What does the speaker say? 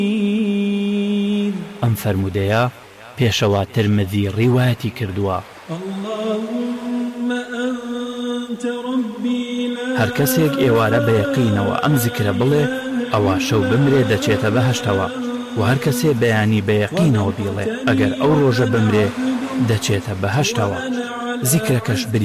ئەم فەرمودەیە پێشەوە ترمذی ڕیوایەتی کردووە. هەر کەسێک ئێوارە بە یەقینەوە ئەم زیکرە بڵێ ئەوە شەو بمرێ دەچێتە بەهەشتەوە، و هەر کەسێ بەیانی بە یەقینەوە بیڵێ ئەگەر ئەو ڕۆژە بمرێ دەچێتە بەهەشتەوە. زیکرەکەش